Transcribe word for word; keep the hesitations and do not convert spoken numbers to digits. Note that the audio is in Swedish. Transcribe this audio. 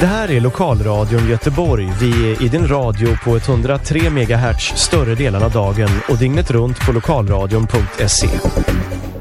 Det här är Lokalradion Göteborg. Vi är i din radio på etthundratre megahertz större delen av dagen och dygnet runt på lokalradion punkt se.